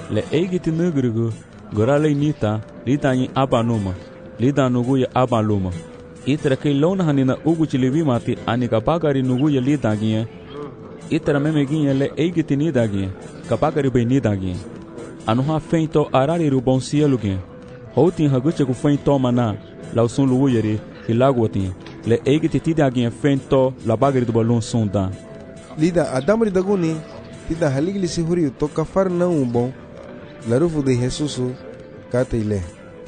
le eigiti nugrugu gorale nita litanyi abanuma lida nugu ya abaluma itra ke lona hanina ugu chilivi mati ani kapagari nugu ya lidagie itra memeginye le eigiti nidagie kapagari be nidagie anuha feito arari rubon sielugie houtin haguche ku feito mana lausun lugu yeri hilagwati le eigiti tidagie feito la bagari do balon sonda lida adamri daguni tida haligli sihuri to kafar na umbon la rufu de Jesusu kate ile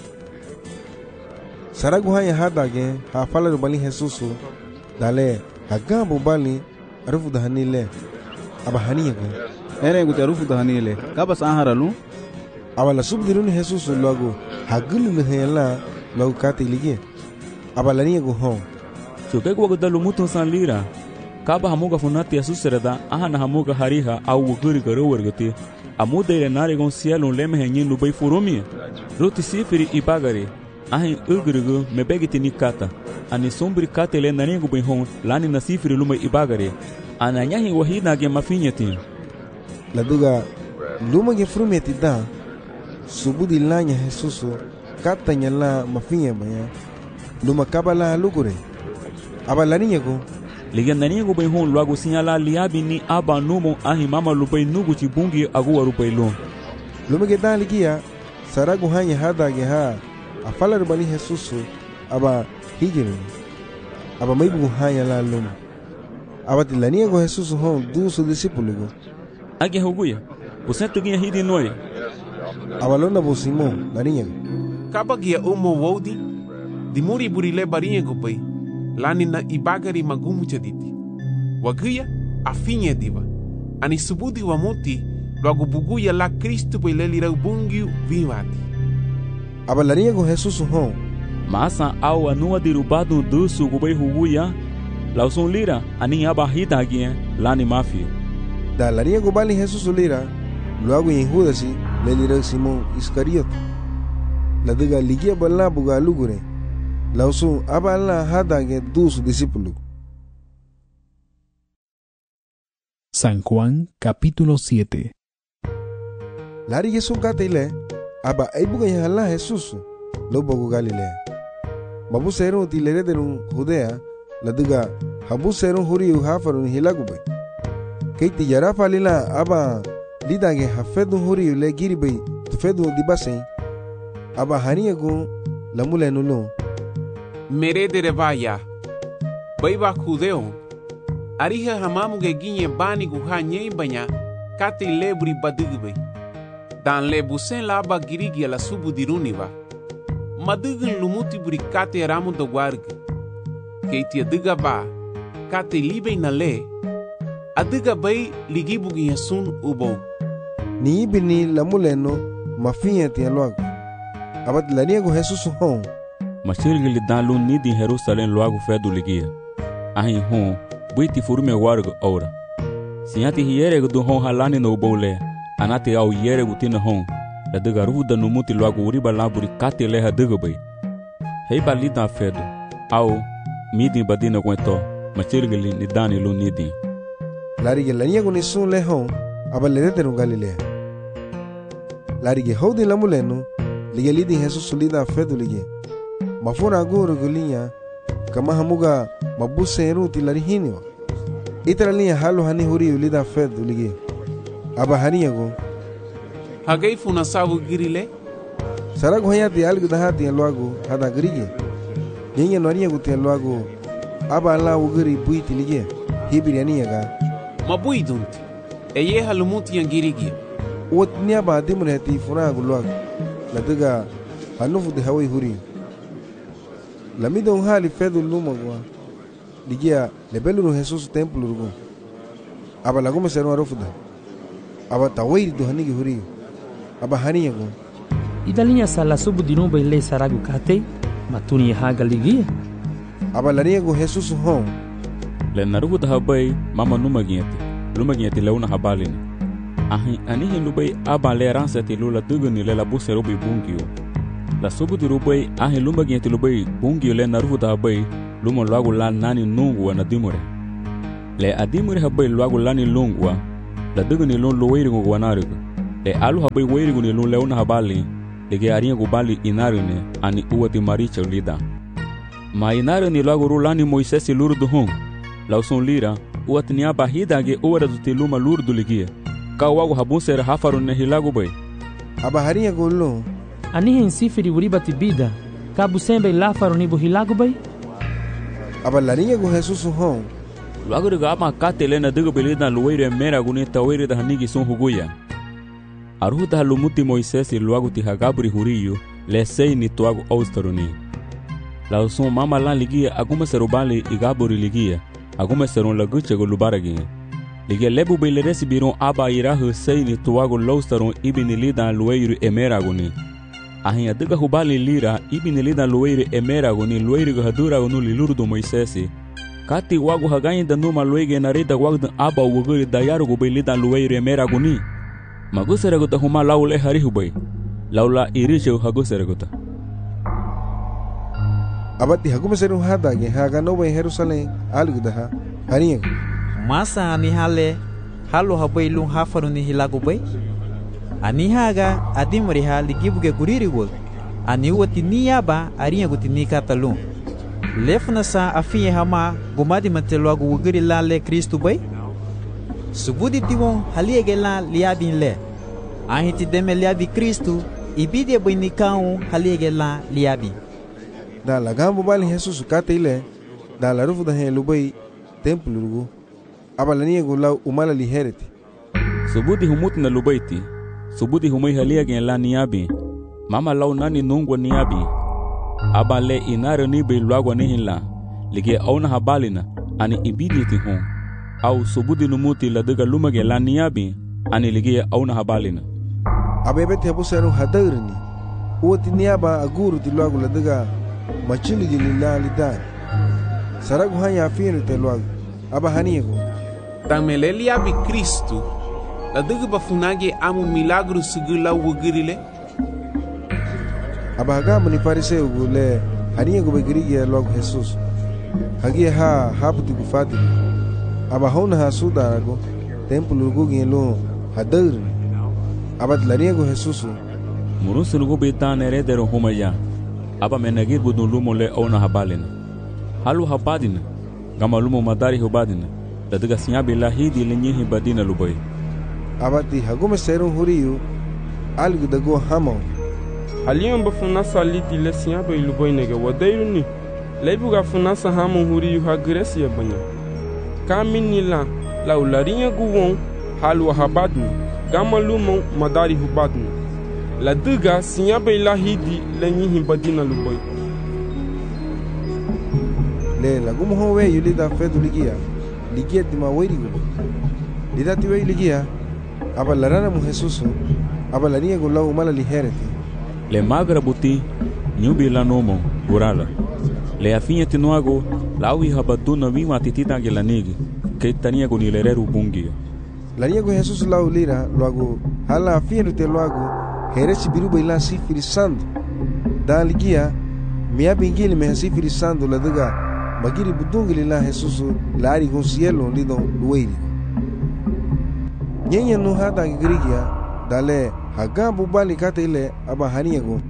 saragu hanya hadage ha fala bali Jesusu dale hagambo bali rufu da hanile aba haniye ko ere guta rufu da hanile kabas aharalu abala subdirun Jesusu logo hagulu hela logo kate ilige abala niye go hon so ke ko dalu mutun san lira kaba hamuga funati Jesusereda ahana hamuga hariha au guri garo wargati amuda ile nare gon cielo leme henyi no bai furumi roti sifiri ibagari ahin ugrugu mebegiti nikata ani sombri kata ile nani go bai hon lani na sifiri luma ibagari ananyahi wahida ge mafinyati laduga luma ge frumeti da subudi lanya Jesusu kata nyala mafinya baya luma kabala lugure abalani nyego liga nani go bai hon luago sinyala liabi ni aba numo ahi mama lubai nugu chibungi agu rupai lo lumege dan ligia saragu hanya hada ge ha afala rubali Jesusu aba higiru aba maibu hanya la lum aba tilania go Jesusu hon du su discípulo go age hoguya poseto ginha hidi noi aba lona bo Simon narinya kaba gia umo wodi dimuri burile barinha go bai lani na ibagari magumu chaditi wagia afinye diva ani subudi wa moti logo buguya la Kristo pe lelira bungi vivati abalania go Jesusu hon masa au anua dirubado dusu go bai huguya lauson lira ani abahida gie lani mafio da laria go bali Jesusu lira logo em Judasi lelira Simon Iscariote la diga ligia bala buga lugure lausun abala hadage dos discípulos. San Juan capítulo 7. Lari Jesús katile aba aibuga yahala Jesús lo bogo Galilea. Babu seron tilere derun Judea la duga habu seron huriu hafarun hilagube. Keiti yara falila aba lidage hafedu huriu le giribe tufedu dibasei aba haniego lamule nulo merede revaya baiba kudeo ariha hamamu ge ginye bani guha nyei banya kati lebri badigbe dan lebusen laba girigi la subu diruniva madigin lumuti buri kati ramu do warg keiti adiga ba kati libe na le adiga bai ligibu gi sun ubo ni bini lamuleno mafinya tialoag abat laniego Jesus hon mashirgili dalu ni di Jerusalem loago fedu ligia ahin hon buiti furume wargo ora sinyati hiere du hon halani no bole anati au yere gutina hon la de garu da numuti loago uriba laburi kati le hadigo bai hei balida fedu au midi badina kwento mashirgili ni dani lu nidi larige laniego ni sun le hon abalede teru Galilea larige hodi lamuleno lige lidi Jesus lida fedu lige mafura guru gulinya kama hamuga mabuseru tilarihini wa itralia halu hani huri ulida fed ulige aba haniyago hagai funa sabu girile sarago hayati algu dahati alwago hada grige nyenya noriya guti alwago aba la ugiri buiti lige hibiri aniyaga mabui dunti eye halumuti yangirigi wot niaba dimreti funa gulwago ladaga hanufu de hawi huri lamido hali fedu lumagwa ligia lebelu Jesus templo rugo aba lagu mesero arofuda aba tawiri do hanigi huri aba haniyago idalinya sala subu dinuba ile saragu kate matuni haga ligia aba laniyago Jesus hon le narugo da habai mama lumagiyati leuna habalini anihi lubai aba le ransati lula duguni le la busero bi bungio la subu di rubai ahi lumagiyati lubai bungio le narugo da habai lumo luago la nani nungwa na dimure le adimure habai luago lani lungwa la duguni lon loweiri ngwa narigo Le alu habai weirigu ni lun leuna habali, lege aringa gubali inarine ani uwati maricha lida. Ma inarine lagu rulani Moisesi lurdu hong, lausun lira, uwati niaba hidage uwara duti luma lurdu ligia. Ka wagu habusera hafarun ne hilagu bay. Aba haringa gulu. Anihe insifiri uribati bida, ka busembe lafaro nibu hilagu bay? Aba laringa gu Jesus hong. Lagu riga ama kate na digo belida luweire mera guni taweire da hanigi sun huguya. Aruda lumuti Moisesi luagu ti hagabri huriyo, le sei ni tuagu austaruni. Lausun mama lan ligia agume serubali igaburi ligia, agume serun laguche go lubaragi. Ligia lebu bele resibiron aba irahu sei ni tuagu laustarun ibini lidan luweiru emera guni. Ahin adiga hubali lira ibini lidan luweiru emera guni luweiru hadura gunu lilurdu Moisesi. Kati wagu hagayin da numa luwege narida wagdan aba wuguri dayaru gubay lidan luweiru emera guni. Maguseraguta huma laule harihubay. Laula irishe haguseraguta. Abati hagume seru hadage haga no bay Jerusalem algudaha haringa. Masa ani hale halo habay lung hafaru ni hilagubay. Ani haga adimori hali gibuge guriri wol. Ani wati niyaba aringa guti nikatalung. Lefna sa afiye hama gumadi manteluagu wugiri lale Kristu bay. Subudi tiwon haliege la liabin le. Ahiti deme liabi Kristu ibide boinikau haliege la liabi. Da la gambo bali Jesus kate ile da la rufu da hen lubai templo lugu. Abalani go la umala lihereti. Subudi humuti na lubaiti. Subudi humai haliege la niabi. Mama lau nani nungwa niabi. Abale inare ni be luagwa nihila. Lige auna habalina ani ibidi ti hon. Au subudi numuti la diga lumage la niabi ani ligia auna habalina. Abebeti habuseru hadarini. Uwati niaba aguru ti luagu la diga machili gilila lidani. Saragu hanya afinu te luagu. Aba haniego. Tamele liabi Kristu la diga bafunage amu milagru sigila wugirile. Aba hagamu ni fariseu gule haniego begirige luagu Jesus. Hagia haputi gufati. Aba hona hasudarago templo lugu lo hadarini. Abad lariego Jesus. Murusu lugu bitane heredero humaya. Aba menagir budun lumo le ona habalina. Halu habadina. Gama lumo madari hubadina. Ladiga sinyabi lahidi lenyehi badina lubay. Abati hagume serun huriyu. Algu dago hamo. Haliyon bafunasa liti le sinyabi lubay nege wadairuni. Leibuga funasa hamo huriyu hagresi ya banya. Kamini la ularinya guwon halu habadni. Gama lumo madari hubadni. La diga sinyabe lahidi lenyihi badina luboy. Le la gumo howe yulida fedu ligia tima weiri gubo. Lida tiwe ligia aba larana mu Jesus aba lania gulla umala lihereti. Le magra buti nyubi la nomo gurala. Le afinha tinuago lawi habaduna wima titita gelanigi que tania gunilereru bungio. Lania go Jesus la ulira luago hala afinha te luago heresi biruba ila sifiri sandu. Da ligia mia bingili me sifiri sandu la diga magiri budungili la Jesus la ari con cielo lido lueiri. Nyenya no hada grigia dale hagambu bali kate ile aba haniego.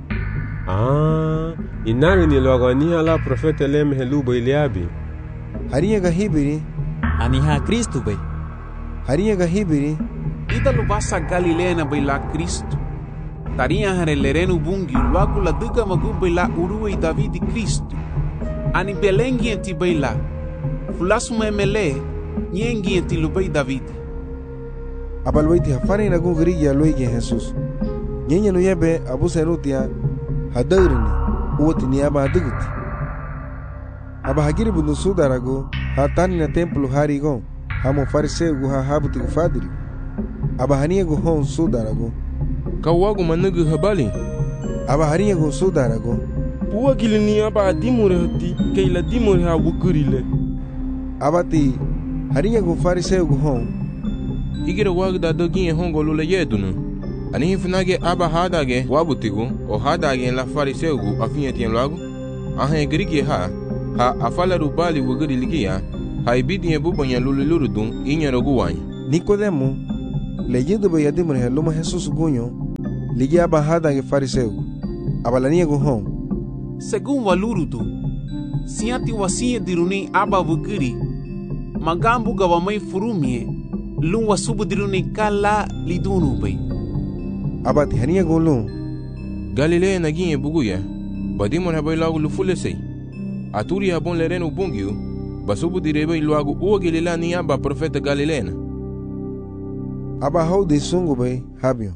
Inari ni logani ala profeta lem heluba iliabi. Hariega hibiri Aniha Kristu bay. Hariega hibiri Ida lubasa Galilea na baila Kristu. Taria hare lerenu bungi luagu la diga magu baila uruwe Davidi Kristu. Ani belengi enti baila. Fulasu memele nyengi enti lubei Davidi. abalwaiti hafani na gungrigia luigi Jesus. Nyenya no yebe abu senutia hadarini uwati ni aba haduguti. Aba hagiri bundu sudarago hatani na templo harigon hamo fariseu gu habuti gufadiri. Aba hania gu hon sudarago Kawagu manugu habali. aba hania gu sudarago Puwa gilini aba adimure hati keila dimure ha wukurile. abati hania gu fariseu gu hon Igire wagda dogi hongo lule yedunu. Ani hifunage aba hadage wabutigu o hadage la fariseugu afinyetien lagu. Ahe grigi ha afala rubali wugiri ligia ha ibidi bubonya lulu lurudun inyerogu wany. Nikodemo leyendo be yadimre luma Jesus gunyo ligi aba hada ge fariseu abalania go hon Según walurutu, siati wasia diruni aba vukiri, magambu gawamai furumie, lun wasubu diruni kala lidunu bay. abati hania go lun Galilea naginye buguya, badimon habay lagu lufulesay. Aturi habon lereno bungyu, basubu direbe luagu uogelila ni aba profeta Galileana. aba hau de sungu be habio.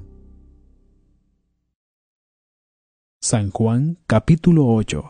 San Juan capítulo 8.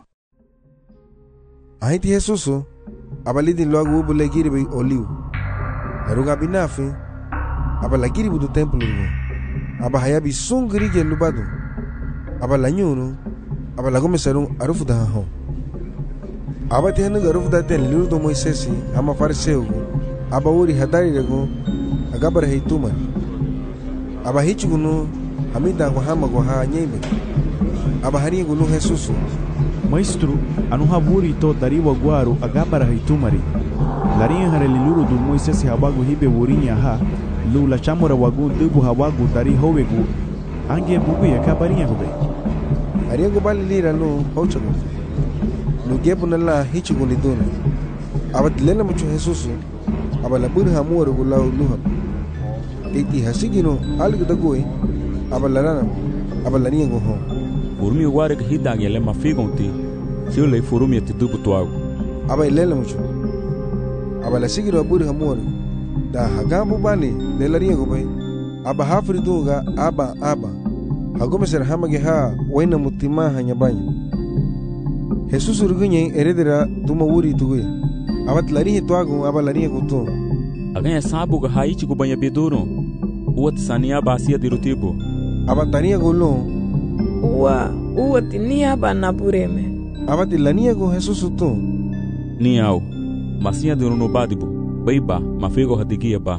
Ahiti Jesusu abalidi luagu ubule giribe oliu. Laruga binafi abala giribu do templo rugo. Aba hayabi sungri ge lubadu. Abala nyunu abala gomesaru arufu da ho. Aba tenu arufu da ten liru do Moisesi ama fariseu. Aba uri hadari rego agabar heitumar. Aba hichugunu hamida go hama go ha nyebe. Aba hari gulu Jesusu. Maestro, anu haburi to dariwa guaru agabara hitumari. Larinha hareliluru du Moisesi habagu hibe wurinya ha. Lula chamora wagu dubu hawagu dari howegu. Ange bugu ya kabarinha hube. Hari go bali lira no hochago. No gebu na la hichugo liduna. Aba dilena mucho Jesusu. Aba labur hamuwa gula luha. Titi hasigino algo dagoi. Aba larana. Aba larinha go home. Furumi ware que hidange le mafigonti, se eu le furumi te dubu tuago. Aba ilela mucho. Aba la sigiro aburi hamori. Da hagambu bani le larinha go bay. Aba hafri dunga aba. Hagome ser hamage ha waina mutima hanyabanya. Jesus urgunye eredera duma wuri tuguya. Aba larinha tuago aba larinha go tu. Aganya sabu ga haichi go banya beduro. Uat sania basia dirutibo. Aba tania go lo. Uwa tinia bana bureme. Abati lania go Jesus tu. Ni au. Masia de no badibu. Baiba mafego hadigia ba.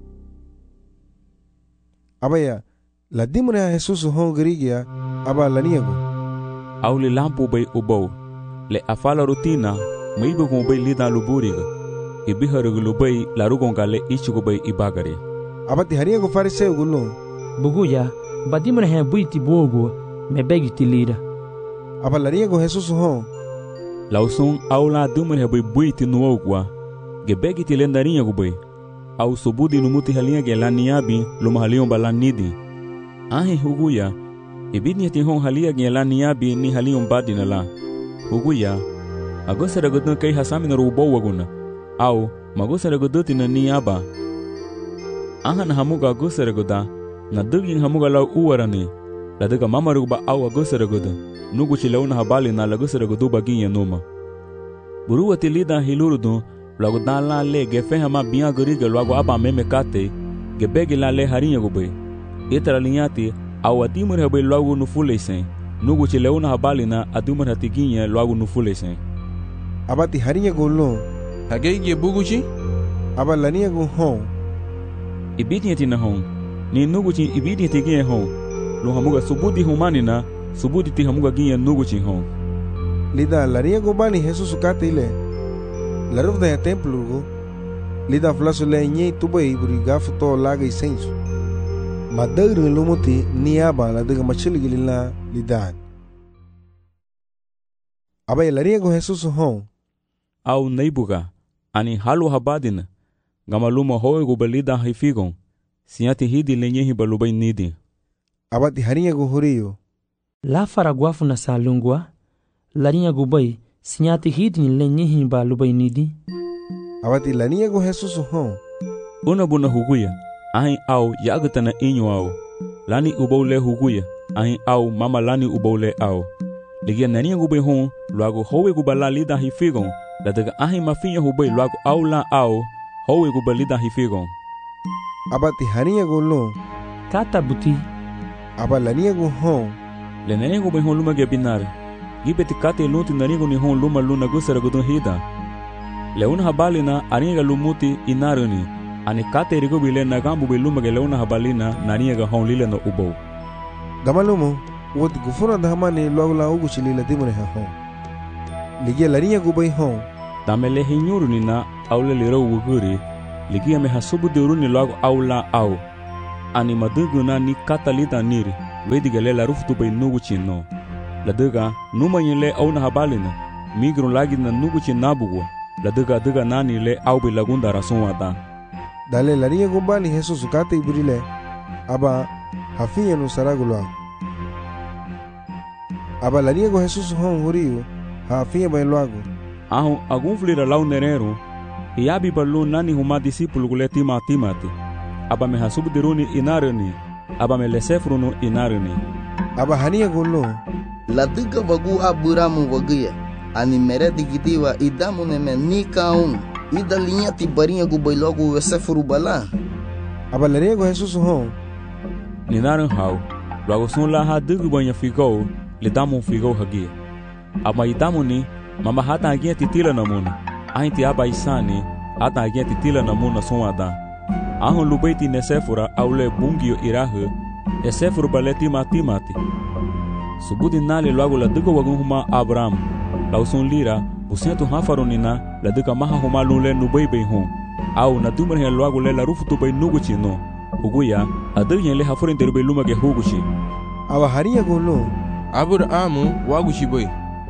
Abaya la dimuna Jesus hon grigia aba lania go. Au le lampu bay ubo. Le afala rutina maibu go bay lida luburiga. Ibiharu lubay la rugonga le ichigo bay ibagare. Abati haria go fariseu go lo. Buguya badimre he buiti bogo me begi tilira. Aba larinha go Jesus hon. Lauson au la dumre he buiti no ogwa. Ge begi tilendarinha go bay. Au sobudi no muti halinha ge la niabi lo mahalion balanidi. Ahe huguya ibidni ti hon halia ge la niabi ni halion badina la. Huguya agosara godon kai hasami no rubo waguna. Au magosara godoti na niaba. Aha na hamuga agosara goda na dugin hamuga la uwarani. La daga mamaru ba au agosara goda. Nugu chilauna habali na lagosara godu baginha noma. Burua tilida hilurudu lago dan la le ge fe hama biya goriga lago aba meme kate ge begi la le harinha gobe. Itara linhati au adimur habe lago no fulesen. Nugu chilauna habali na adumur hatiginha lago no fulesen. Abati harinha go lo. Hagege buguchi? Aba lania go hon. Ibidni tina hon. Ni nugu chi ibidni tiginha hon. Lo hamuga subudi humani na subudi ti hamuga ginha nugu chi hon. Lida larinha go bani Jesus kate ile. La rufda ya templo go. Lida flaso le nye tubai buriga futo laga isenso. Madagri lumuti ni aba la daga machili gilila lidan. Aba larinha go Jesus hon. Au neibuga ani halu habadina. Gamaluma hoe go balida hifigon. Siati hidi lenye hibalubay nidi. Abati harinha go horio. La faraguafu na salungwa. Larinha go bay. Sinyati hidi lenye hibalubay nidi. Abati larinha go Jesus hon. Una buna huguya. Ahin au yagatana inyo au. Lani ubole huguya. Ahin au mama lani ubole au. Ligia narinha go bay hon. Luago hoe go bala lida hifigon. La daga ahin mafinya hubay luago au la au. Hoe go balida hifigon. Abati harinha go lo. Kata buti. Aba larinha go hon. Le narinha go bay hon luma ge binare. Gibeti kate lunti narinha ni hon luma luna gusara godon hida. Leuna habali na arinha lumuti inaruni. Ani kate rigo bile na gambu biluma ge leuna habalina narinha ga hon lile no ubo. Gamalumo woti gufuna dhahamani luago la ugu chilila dimune ha hon. Ligia larinha go bay hon. Tamele hinyuruni na aule liro uguri. Ligia me hasubu diuruni luago au la au. ani madugu na ni kata lita niri wedige le la ruftu bay nugu chino ladaga numa le au na habalina migro lagi na nugu chinabugo ladaga nani le au bay lagunda rasumata dale larinha gumbani Jesus kata ibrile aba hafinya no saragulwa aba larinha go Jesus hon huriu hafinya bay loago ahu agunflira lau nerero iabi balu nani huma discípulo gule timati aba me hasubu diruni inarani aba me lesefruno inarani aba hania golo ladiga bagu aburamu wagia ani mere digitiwa idamu neme nikaun ida linha tibarinha gu bailogo lesefru bala aba larinha go Jesus hon ninaran hau logo sun la ha digu banya figo le damu figo hagia aba idamu ni mama hata agia titila namuna ainti aba isani ata agia titila namuna sonada ahon lubaiti nesefura aule bungio irahu esefuru baleti mati subudi nale logo la digo wagun huma Abraham lausun lira busentu hafarunina la diga maha huma lule nubaibe hon au na dumre logo le la rufutu bay nuguchi no uguya adigyen le hafurin derbe lumage huguchi aba haria golo Abrahamu waguchi boy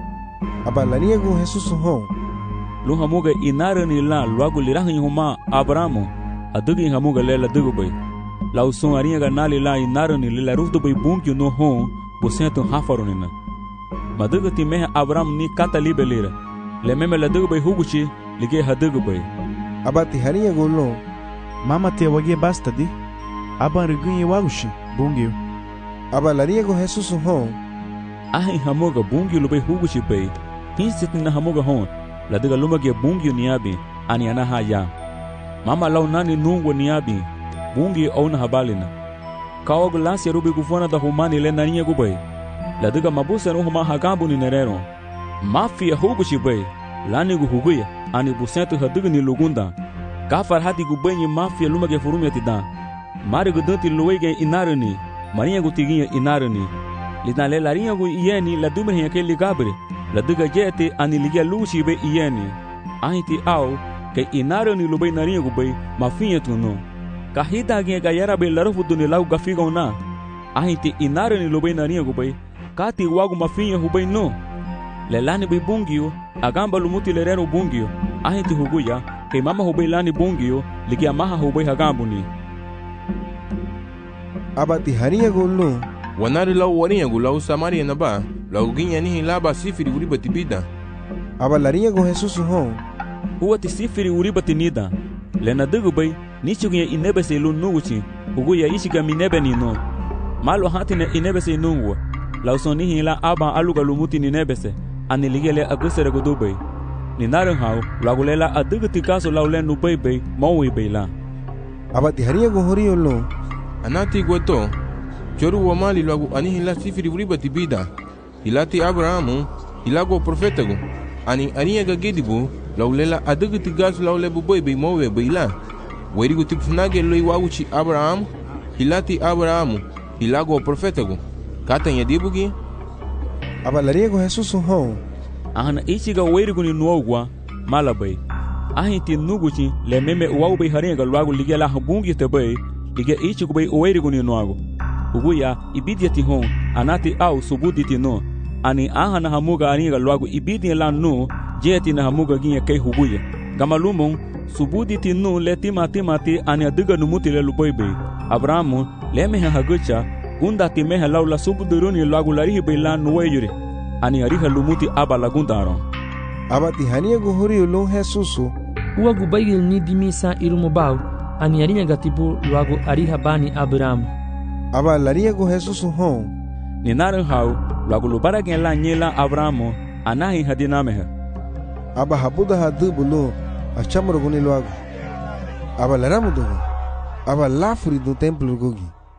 aba larinha go Jesus hon lu hamuga inarani la logo lirahin huma Abrahamu adugi hamuga lela dugu bay lausun arinha ga nali la inarani le la rufutu bay bungio no hon busentu hafarunina madugu ti meha Abraham ni kata libelira le meme la dugu bay huguchi lige hadugu bay abati harinha golo mama te wagie basta di aba rigunye wagushi bungio aba larinha go Jesus hon ahi hamuga bungio lubay huguchi bay hinsitina hamuga hon la duga lumage bungio niabi ani anaha ya mama lau nani nungo niabi bungio au na habalina kawagu lansi rubi gufona da humani le narinha gubay la duga mabusa no huma hagambu ni nerero mafia huguchi bay lani gu huguya ani busentu haduga ni lugunda kafar hati gubanyi mafia lumage furumi atida mari gudanti luwege inarani marinha gutiginha inarani lidale larinha gu ieni la dumre ke ligabre la duga jete ani ligia luchi be ieni ahiti au ke inarani lubay narinha gubay mafinha tuno kahida ge gayara be larufu duni lau gafigona ahiti inarani lubay narinha gubay kati wagu mafinha hubay no lelani be bungio agamba lumuti lerero bungio ahiti huguya ke mama hubay lani bungio ligia maha hubay hagambuni abati harinha golo wanari lau warinha gu lau Samaria na ba lau ginya nihi laba sifiri uriba tibida aba larinha go Jesus hon huwa ti sifiri uriba tinida lena dugu bay nichuginya inebese lu nuguchi huguya ishiga minebe nino malo hatine inebese nungwa lau sonihi la aba aluga lumuti ninebese ani ligele agusere gudubay ninaran hau lagulela adugu tikaso lau lenu bay mawi bay la abati harinha go horio lo anati gweto choru wa mali lagu ani hila sifiri uriba tibida hilati Abrahamu hilago profetago ani arinha ga gedibu laulela adugu tigasu laulebu bay mawe bay la werigu tipfunage loi waguchi Abraham hilati Abrahamu hilago profetago katanya dibugi aba larinha go Jesus hon ahana ishiga werigu ni nuogwa malabay ahiti nuguchi le meme uwagu bay harinha ga lwagu ligela habungi te bay lige ichigu bay werigu ni nuago uguya ibidiati hon anati au subuditi no ani ahana hamuga arinha ga lwagu ibidi la no jeti na hamuga ginya kai huguya gamalumon subuditi no le timati ani aduga numuti le lubaybe Abrahamu le meha hagucha gunda ti meha laula subuduruni lwagu larihi bay la nuweyure ani ariha lumuti aba la gundaro abati harinha go horio lo Jesus uwa gubaigil ni dimisa irumobau ani arinha gatibu lwagu ariha bani Abraham aba larinha go Jesus hon ninaran hau lwagu lubara gen la nyela Abrahamu anahi hadinameha aba habuda hadubulo achamro guni lwagu aba laramu dogo aba lafuri do templo gogi.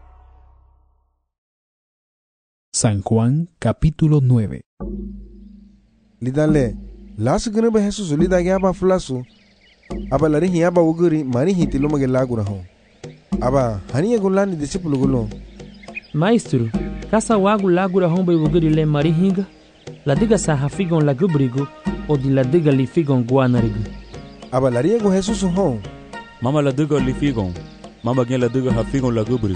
San Juan capítulo 9. Lidale lasu gene ba Jesus lidage aba fulasu aba larihi aba uguri marihi tilumage lagura hon aba haniya gulani discípulo gulo Maestro, kasa wagu lagura hon bay uguri le marihinga la diga sa hafigon la gubrigo o di la diga li figon guanarigo aba lariya go Jesus hon mama la diga li figon mama gen la diga hafigon la gubrigo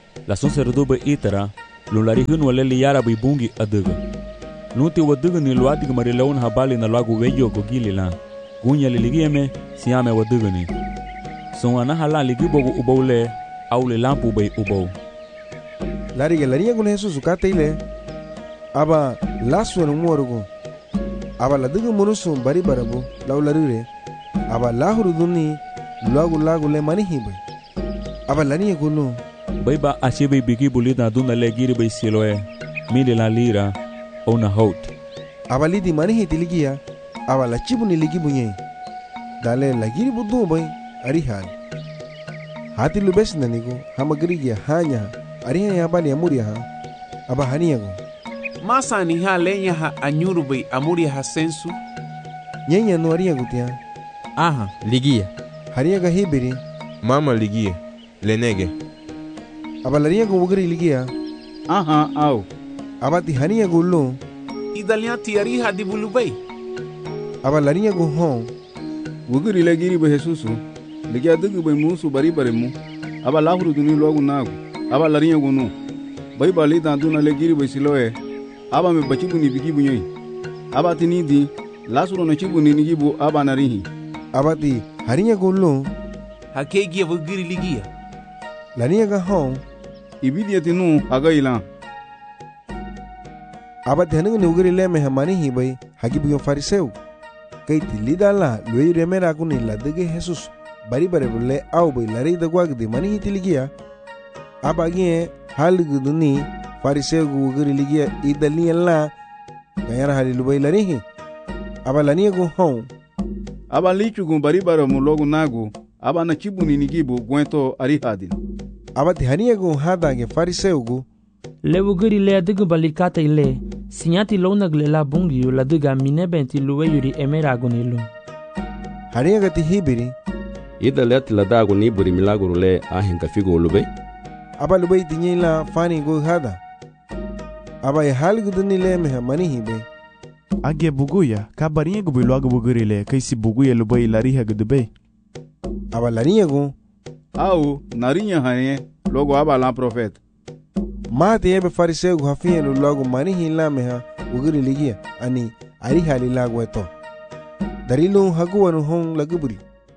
la sacerdote ba itara lu lari hun wala li yara bai bungi adaga nuti wadaga ni luadi ga mari laun habali na lagu weyo go gilila gunya liligeme siame wadaga ni so ana hala ligi bogo ubole awle lampu bai ubo lari ga lari ga Jesus ukata ile aba lasu no morugo aba ladaga munusu bari barabo lawlarire aba lahuru dunni lagu le mani hibe aba lani gulu bai ba ashe bai bigi bulida dunna le giri bai siloe mili la lira ona hot aba lidi mani hitiligia aba la chibuni ligi bunye dale la giri budu bai ari hal hati lubes nanigo hamagrigia hanya ari ya bali amuria ha aba haniago masa ni ha lenya ha anyuru bai amuria ha sensu nyenya no ari gutia aha ligia hariaga hibiri mama ligia lenege abalaria go wugri ligia aha au abati hania gullo idalia tiari ha dibulubai abalaria go hon wugri legiri be Jesus ligia dugu be musu bari bare mu aba lahuru duni logu nagu aba laria go nu bai bali dan duna legiri be siloe aba me bachibu ni bigibu nyoi aba tinidi lasuro na chibu ni nigibu aba narihi abati harinya gullo hakegia wugri ligia lania ga hon ibidi tinu agaila abati haninga ni wugri leme hamani hibai hagibu fariseu kaiti lidala luei remera kuni ladege Jesus bari bare bulle au bai lari da gwagde mani hitiligia abagie halguduni fariseu wugri ligia idali alla gayara halilu bai larihi abalania go hon aba lichu gun bari bare mu logu nagu aba na chibuni nigibu gwento ari hadin abati hania go hada ge fariseu go le wugri le adigu balikata ile sinyati lonagle la bungi la diga minebenti luweyuri emeragonilu hania gati hibiri ida let la dago ni buri milagro le ahinga figo lube aba lube tinyila fani go hada aba ya halguduni le me mani hibe age buguya kabarinye go bilago buguri le kaisi buguya lube lari hagdube aba lariye go au narinya hane logo aba la profet mate ebe fariseu go hafien lo logo mani hila meha uguri ligia ani ari hali lago eto darilu haguanu hon laguburi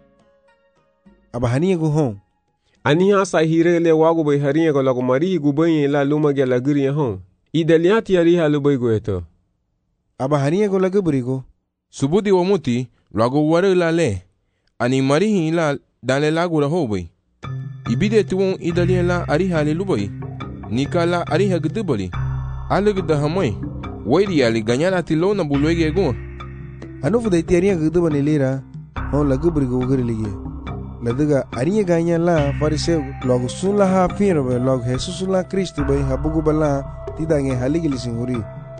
aba haniye go hon ani asa hirele wago bai hariye go lago mari gubai la luma ge laguri hon idaliati ari halu bai go eto aba haniye go laguburi go subudi wa muti lago ware la le ani mari hila dale lago ra hobai ibide tuwon idalien la ari hali lubai nikala ari hagdubali alugda hamoi waidi ali ganyala tilona bulwege go anufu de tiaria gdubani lira hon laguburi go uguri ligia ladiga ariye ganyala fariseu logo sunla ha firo be logo Jesus la Cristo bai habugu bala tidange haligili singuri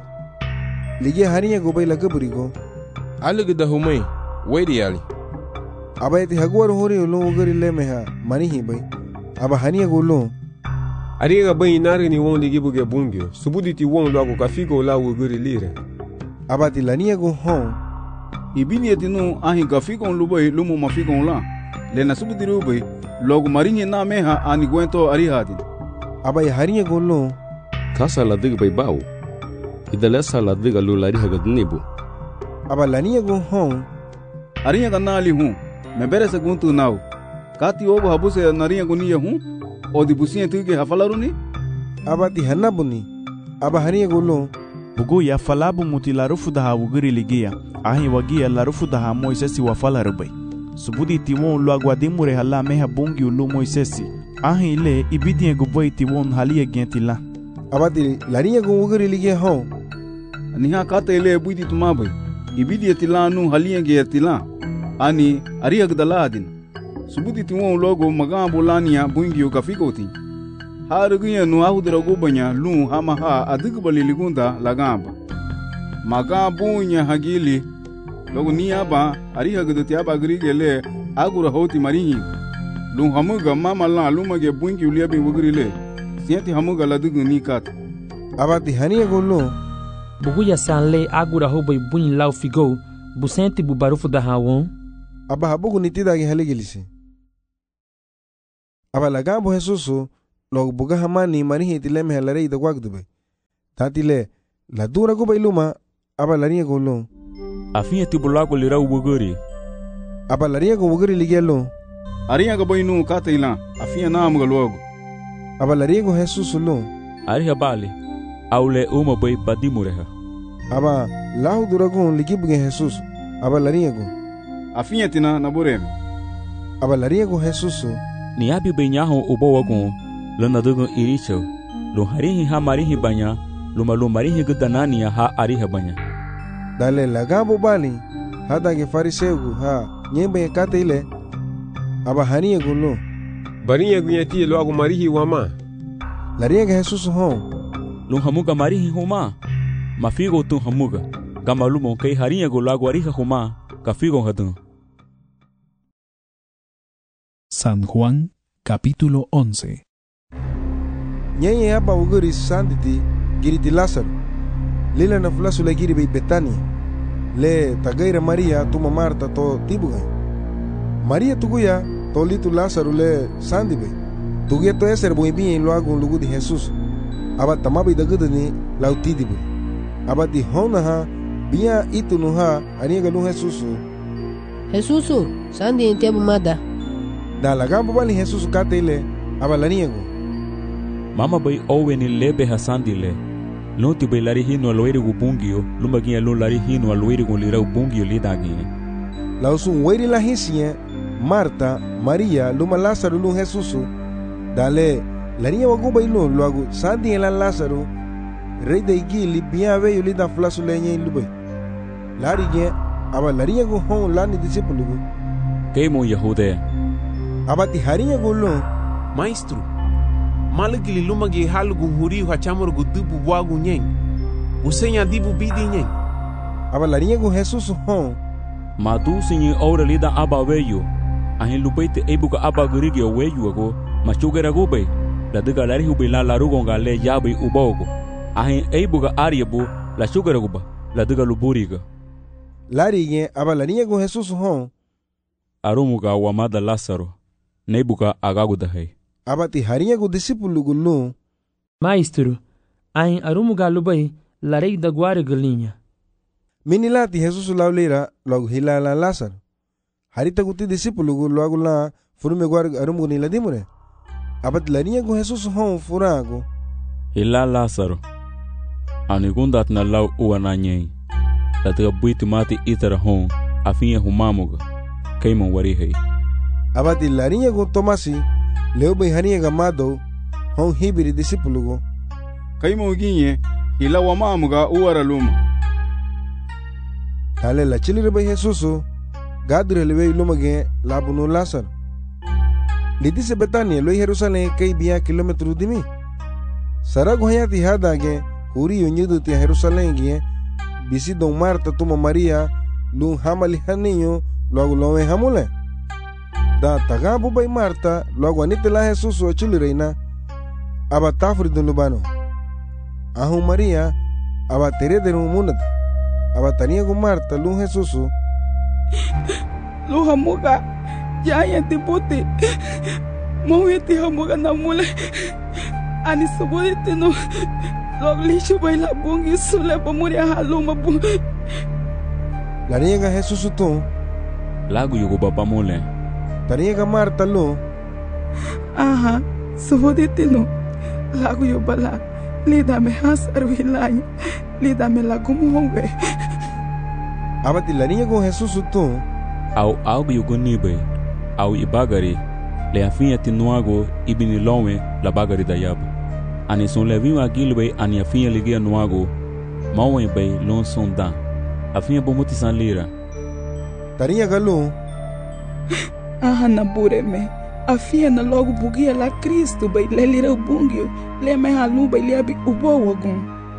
ligia hariye go bai laguburi go alugda hamoi waidi ali abaiti haguar hori lo uguri lemeha manihi bai aba haniye go lo ariga bai nari ni won ligi buge bungio subudi ti won lago kafigo la uguri lire abati laniye go hon ibini tinu ahi kafigo lubai lumu mafigo la lena subudi rubai logo marinye na meha ani gwento ari hadin abai hariye go lo kasa la dig bai bawo idalesa la dig lu lari hagadnibu aba laniye go hon ariya kanali hu membere se guntu nau kati ogo habuse nariya guniya hu odi busiye tuge hafalaruni abati hanabuni aba hariye go lo bugu ya falabu mutilarufu da hawugiri ligia ahi wagia larufu da ha Moisesi wa falarubai subudi tiwon lo agwadimure hala meha bungi ulu Moisesi ahi ile ibidie gubai tiwon halie gentila abati lariye go wugiri ligia ho niha kata ile buidi tumabai ibidie tilanu halie gentila ani ariya gdaladin subudi tiwon logo magambo lania bungi ukafigoti harugiya nu ahudra gubanya lu hama ha adigbali ligunda lagamba magabunya hagili logo niaba ariya gdoti aba grigele agura hoti marihi lu hamuga mama la lumage bungi uliabi wugrile sienti hamuga ladugu nikat abati haniye go lo buguya sanle agura hobai bunyi lau figo busenti bubarufu da hawon aba habugu nitida ge haligilisi aba lagambo Jesusu log buga hamani marihi tilem helare ida wagdube. Tatile la dura go bailuma aba laria go lo. Afia tibulago lira ubuguri. Aba laria go ubuguri ligelo. Aria go bainu kataila afia na amga logo. Aba laria go Jesus lo. Aria bali. Aule uma bay padimureha. Aba lahu dura go ligibuge Jesus. Aba laria go. Afia tina na bureme. Aba laria go Jesus. Ni abi benyaho ubowago. Lana dugo iricho. Lo harihi ha marihi banya. Luma lo marihi gudanania ha ariha banya. Dale lagabo bali. Hada ge fariseu ha nyembe kate ile. Aba haniye gulo. Bariye guyeti lo agu marihi wama. Laria ge Jesus ho. Lo hamuga marihi homa. Mafigo tu hamuga. Kama lumo kay hariye gulo agu ariha homa. Kafigo hadun. San Juan, capítulo 11. Nyenye hapa uguri sanditi giriti Lázaro. Lila na fulasu le giri Betania. Le tagaira Maria tuma Marta to tibuga. Maria tuguya to litu Lázaro le sandibe. Tuguya to eser boibi en lo agun lugu di Jesus. Aba tamabi dagudani lautidibu. Aba di hona ha bia itu nuha aniga lu Jesus. Jesus, sandi en tiabu mada. Da lagambo bali Jesus katele aba laniego. Mama bay oweni lebe hasandile. Lonti bay lari hino aloiri gubungio, lumagia lo lari hino aloiri gulira ubungio lidagi. Lausun weri la hisia, Marta, Maria, luma Lázaro lu Jesus. Dale, laria waguba ilo luagu sandi en la Lázaro. Rey de igili bia ve yulida flasu lenye lube. Lari ge aba laria go hon lani discípulo. Keimo Yahudea. Aba ti haria go lo. Maestro. Malagili lumagi halugu huriu hachamur gudubu wagu nyeng. Usenya dibu bidi nyeng. Aba laria go Jesus hon. Madu sinyi ora lida aba weyo. Ahin lupaite ebuka aba gurigio weyo ago. Machugera gube. La diga lari hubi la larugonga le yabi ubogo. Ahin ebuka ariabu la sugera guba. La diga luburiga. Lari ge aba laria go Jesus hon. Arumuga wamada Lázaro. Nebuka agagudahay. Abati haria go discípulo gulu. Maestro, ain arumuga lubai larei da guare galinha. Minilati Jesus laulira logo hilala Lázaro. Harita guti discípulo gulu agula furume guare arumugo ni ladimure. Abat laria go Jesus hon furago. Hila Lázaro. Anigundat na lau uananyei. Latiga buiti mati itara hon afinha humamuga. Keimon warihei. Abati laria go Tomasi. Leo bay haria gamado hon hibiri discípulo go. Kaimo ginye hila wamamuga uara luma. Dale la chilire bay Jesus gadre lebe luma ge labuno Lázaro. Lidise Betania lo Jerusalén kay bia kilometro dimi. Sarago hayati hada ge huri yonyudu ti Jerusalén ge bisi don Marta tuma Maria lun hamali haninyo logo lowe hamule. Da tagabu bay Marta logo anite la Jesus o chilireina aba tafri dun lubano. Ahu Maria aba tere de munad. Aba tania go Marta lun Jesus. Lu hamuga ya yenti puti. Mo yeti hamuga namule. Ani subodite no. Log lisho bay la bungi sule pamuri haluma bu. La niega Jesus tu. Lagu yugo baba mole. Taniega Marta lo. Aha, subodite no. Lagu yo bala. Lida me hasaru hilanya. Lida me lagu muhonge. Abati la niega Jesus tu. Au yugo nibe. Au ibagari. Le afinha tinuago ibini lonwe la bagari da yabo. Ani son levinho agilbe ani afinha ligia nuago. Mawen bay lon sondan. Afinha bomuti san lira. Taniega lo. Aha na bureme. Afia na logo bugia la Cristo bay le lira ubungio. Le me halu bay le abi ubo wagun.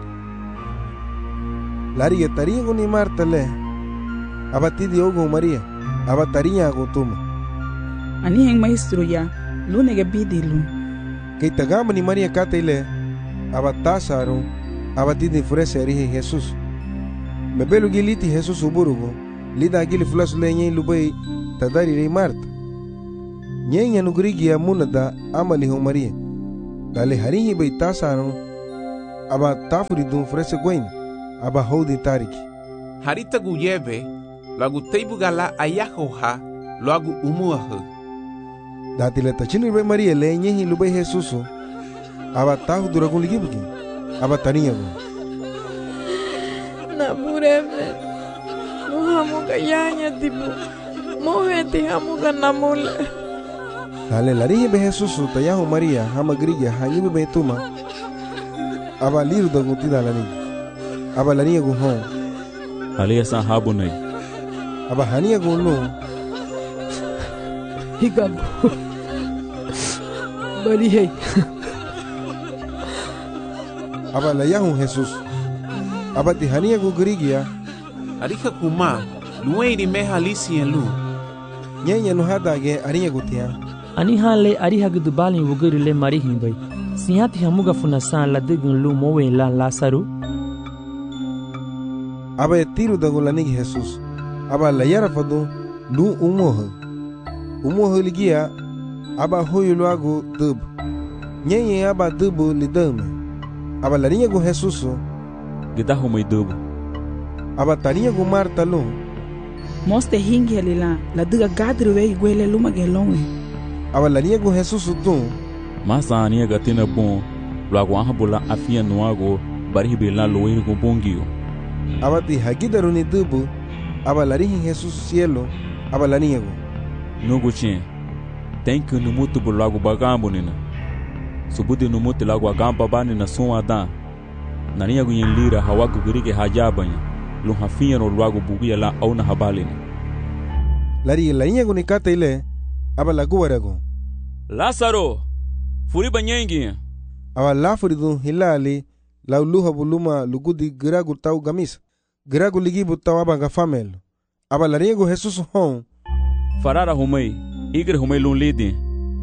Lari tariego ni Marta le. Abati diogo Maria. Abataria go tuma. Ani heng maestro ya. Lunege bidilu. Kay tagama ni Maria katele. Abatasaro. Abati de frese arihe Jesus. Mebelu giliti Jesus uburugo. Lida gili flasu le nyen lubay tadari rei Marta. Nyenya nugrigia munada amali ho Maria. dale harinhi bai tasano aba tafuri dun frese gwain aba holding tariki harita guyebe lagu teibu gala ayahoha lagu umuahe datile tachini bai Maria le nyehi lubai Jesusu aba tahu duragun ligibuki aba taniyago na burebe muhamuga yanya tibu moheti hamuga namule dale larihi be Jesusu tayahu Maria hama grilla hanyibe be tuma aba liru da guti dalani aba laniyago hon aliya san habunai aba haniyago no higabu bari hey aba layahu Jesus aba ti haniyago grilla arika kuma lueiri me halisi en lu nyenya no hadage ariyago tia ani hale ari hagdu balin wuguri le mari himbai sihati hamuga funa san la digun lu mowe la Lasaru aba tiru da golani Jesus aba la yara fadu lu umoh ligia aba hoyulu ago dub nyenye aba dubu lidame aba larinha go Jesus gida homai dubu aba tarinha go Marta lu moste hingi alila la diga gadru we gwele luma gelonwe aba larinha go Jesus tu masa ania gatina bom logo habula afia no ago bari bela loir go bongio aba ti hagidaru ni dubu aba larinha Jesus cielo aba larinha go nogo chen tem que no muto bulago bagambo nina subudi no muto lago agamba bani na som ada nania gunyen lira hawagu gurige hajabanya lu hafia no lago bugia la au na habalina lari larinha go ni kata ile aba lagu warago Lazaro furi banyengi aba lafuri dun hilali la luha buluma lugudi gragu tau gamis gragu ligibu tau aba gafamel aba larinha go Jesus hon farara humei igre humei lun lidi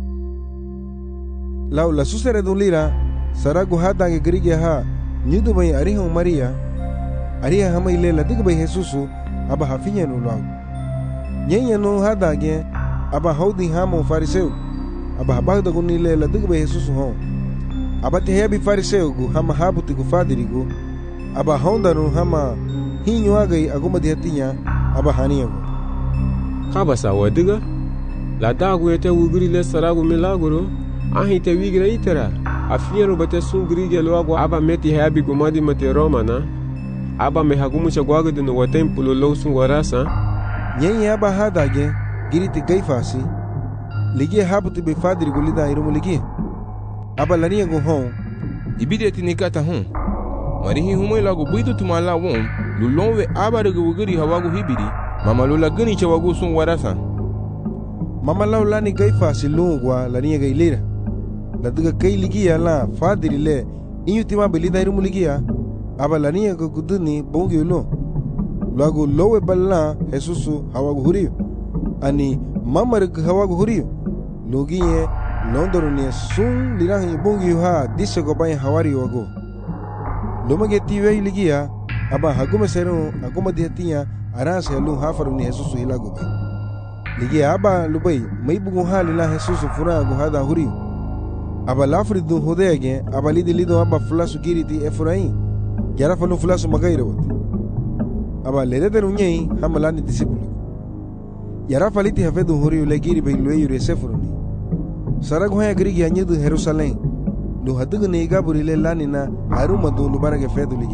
lau la susere dun lira saragu hadange grige ha nyudu bai ariha Maria ariha hamai le la digbai Jesusu aba hafinya no lagu nyenya no hadange aba haudi hamo fariseu aba habagda guni le la digbai Jesusu hon aba te hebi fariseu gu hama habuti gu fadirigu aba honda no hama hinyo agai aguma diatinya aba haniyago kabasa wadiga la dagu ete wugri le saragu milagro ahi te wigra itera afiero bate sungri ge logo aba meti habi gumadi mate romana aba me hagumu chagwaga de no templo lo sungwarasa nyenya aba hadage giriti gaifasi ligi habuti be fadri gulida irumu ligi aba lania go hon ibide tinikata hon marihi humoy lago buidu tumala won lulonwe aba de wugri hawagu hibiri mama lola gani chawagu sungwarasa mama laulani gaifasi lungwa lania gailira ladiga kai ligia la fadiri le inyutima belida irumu ligia aba lania go guduni bongi ulo lago lowe balla Jesusu hawagu huriyo ani mamarik hawagu huriyo logiye londorone sun lirahi bongi ha disogo bay hawari wago lomage tiwe ligia aba hagume sero aguma diatia arase lu hafaru ni Jesusu hilago bay ligia aba lubai maibugo halila Jesusu fura go hada huriyo aba lafri du hodege aba lido aba fulasu giriti Efraim yara fulu fulasu magaira wat aba ledede runyei hamalani disipulu yara faliti hafedu huriyo legiri bay lueyu sefuruni saragu haya grigi anyedu Jerusalem lu hadugu ne gaburile lanina haruma du lubarage fedu ligi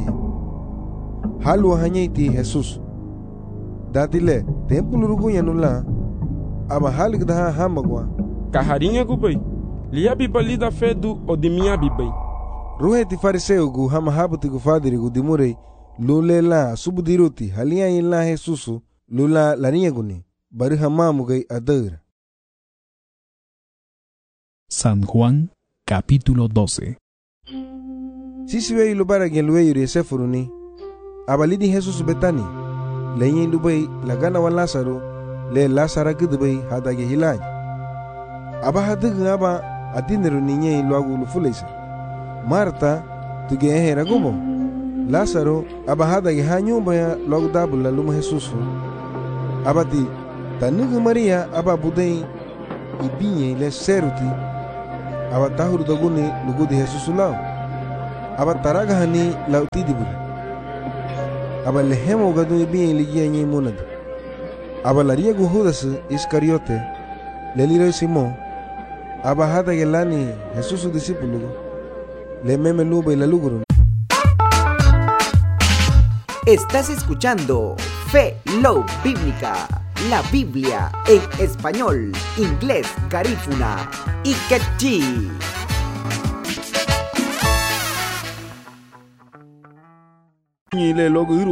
halu hanyeiti Jesus datile tempulu rugu yanula aba halik daha hamagwa kaharinha gubai liabi balida fedu odimia bibai ruheti fariseu gu hama habuti gu fadiri gu dimurei lulela subudiruti halia ila Jesusu lula lania guni bari hamamu gai adara. San Juan capítulo 12. Sisiwe ilubara gen luwe yuri sefuruni abalidi Jesus betani lenye lubai lagana wa Lazaro le Lazara gudbai hadage hilaj aba hadugu aba adiniru ninye luagu lufulesa Marta tuge ehera gumo Lazaro aba hadage hanyumba ya luagu dabula luma Jesus abati tanugu Maria aba budei ibinye le seruti aba tahur doguni lugu de Jesus lao aba taraga hani lauti dibul aba lehemo gadu bien ligia nyi monad aba laria gu Judas Iscariote leliro Simón aba hada gelani Jesus su discípulo le meme lube la lugurun. Estás escuchando Fe Love Bíblica, la Biblia en español, inglés, garífuna y quechí. Ni le logo